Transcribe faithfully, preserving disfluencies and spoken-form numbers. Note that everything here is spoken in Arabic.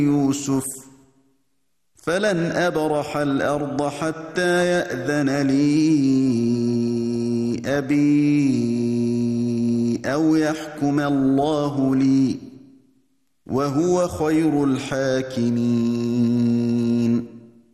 يوسف فلن أبرح الأرض حتى يأذن لي أبي أو يحكم الله لي وهو خير الحاكمين